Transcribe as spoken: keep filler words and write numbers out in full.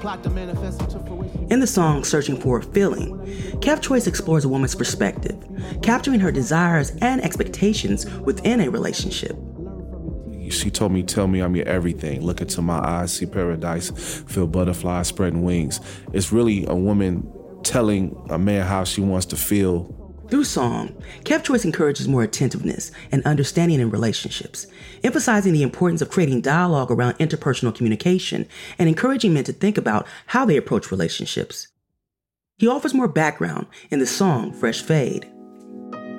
In the song Searching for a Feeling, Kev Choice explores a woman's perspective, capturing her desires and expectations within a relationship. She told me, tell me I'm your everything. Look into my eyes, see paradise, feel butterflies spreading wings. It's really a woman telling a man how she wants to feel. Through song, Kev Choice encourages more attentiveness and understanding in relationships, emphasizing the importance of creating dialogue around interpersonal communication and encouraging men to think about how they approach relationships. He offers more background in the song Fresh Fade.